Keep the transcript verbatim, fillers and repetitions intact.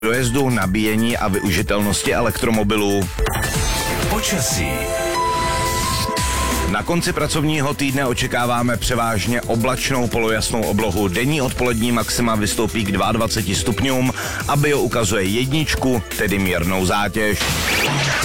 dojezdu, nabíjení a využitelnosti elektromobilů. Počasí. Na konci pracovního týdne očekáváme převážně oblačnou polojasnou oblohu. Denní odpolední maxima vystoupí k dvaceti dvěma stupňům a bio ukazuje jedničku, tedy mírnou zátěž.